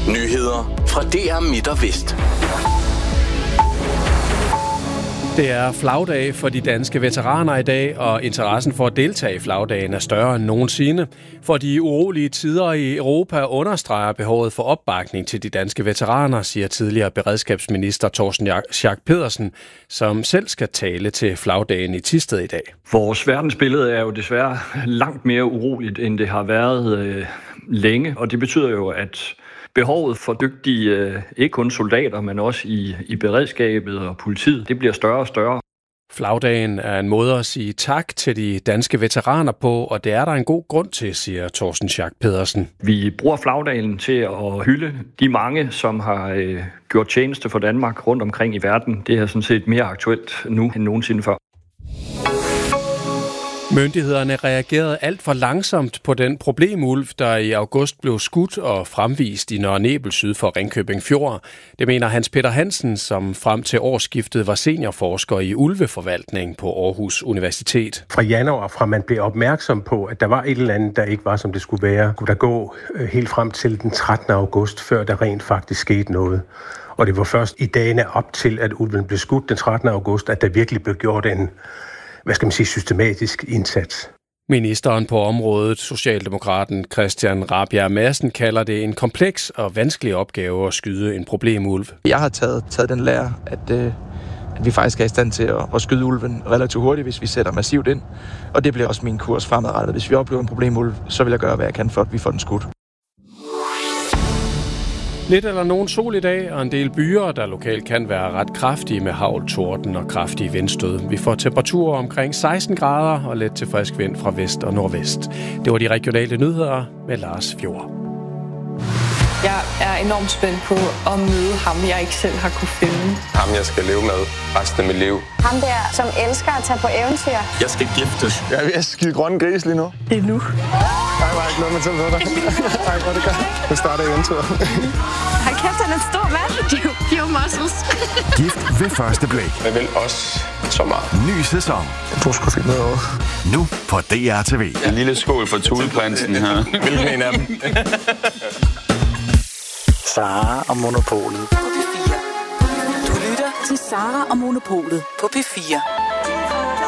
Nyheder fra DR Midt og Vest. Det er flagdag for de danske veteraner i dag, og interessen for at deltage i flagdagen er større end nogensinde. For de urolige tider i Europa understreger behovet for opbakning til de danske veteraner, siger tidligere beredskabsminister Torsten Schack Pedersen, som selv skal tale til flagdagen i Thisted i dag. Vores verdensbillede er jo desværre langt mere uroligt, end det har været længe, og det betyder jo, at behovet for dygtige, ikke kun soldater, men også i beredskabet og politiet, det bliver større og større. Flagdagen er en måde at sige tak til de danske veteraner på, og det er der en god grund til, siger Torsten Schack Pedersen. Vi bruger flagdagen til at hylde de mange, som har gjort tjeneste for Danmark rundt omkring i verden. Det er sådan set mere aktuelt nu end nogensinde før. Myndighederne reagerede alt for langsomt på den problemulv, der i august blev skudt og fremvist i Nørre Nebel syd for Ringkøbing Fjord. Det mener Hans Peter Hansen, som frem til årsskiftet var seniorforsker i ulveforvaltning på Aarhus Universitet. Fra januar, fra man blev opmærksom på, at der var et eller andet, der ikke var, som det skulle være, kunne der gå helt frem til den 13. august, før der rent faktisk skete noget. Og det var først i dagene op til, at ulven blev skudt den 13. august, at der virkelig blev gjort en systematisk indsats. Ministeren på området, Socialdemokraten Christian Rabjerg Madsen, kalder det en kompleks og vanskelig opgave at skyde en problemulv. Jeg har taget den lære, at vi faktisk er i stand til at skyde ulven relativt hurtigt, hvis vi sætter massivt ind. Og det bliver også min kurs fremadrettet. Hvis vi oplever en problemulv, så vil jeg gøre, hvad jeg kan for, at vi får den skudt. Lidt eller nogen sol i dag, og en del byer, der lokalt kan være ret kraftige med hagl, torden og kraftige vindstød. Vi får temperaturer omkring 16 grader og let til frisk vind fra vest og nordvest. Det var de regionale nyheder med Lars Fjord. Jeg er enormt spændt på at møde ham, jeg ikke selv har kunne finde. Ham, jeg skal leve med resten af mit liv. Ham der, som elsker at tage på eventyr. Jeg skal giftes. Jeg er ved at skide grønne gris lige nu. Det er nu. Ej, hvor er jeg glædet mig til at møde dig. Ej, hvor er det godt. Nu starter eventyret. Hold kæft, han er en stor mand. Pure muscles. Gift ved første blik. Jeg vil også så meget. Ny sæson. Du skal finde noget over. Nu på DR TV. En lille skål for Tudeprinsen her. Hvilken en af dem? Sara og Monopolet. På P4. Du lytter til Sara og Monopolet på P4.